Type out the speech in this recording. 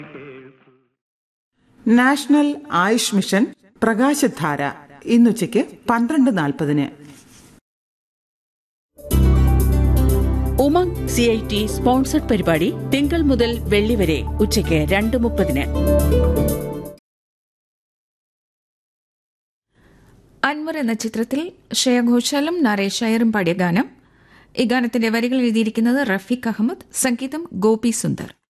National Ayush mission പ്രകാശധാര ഇന്നുച്ചയ്ക്ക് 12:40. Umang CIT sponsored പരിപാടി തിങ്കൾ മുതൽ വെള്ളി വരെ ഉച്ചയ്ക്ക് 2:30. അൻവർ എന്ന ചിത്രത്തിൽ ശ്രേയ ഘോഷാലും നരേഷ് അയ്യറും പാടിയ ഗാനം. ഈ ഗാനത്തിന്റെ വരികൾ എഴുതിയിരിക്കുന്നത് റഫീഖ് അഹമ്മദ്, സംഗീതം ഗോപി സുന്ദർ.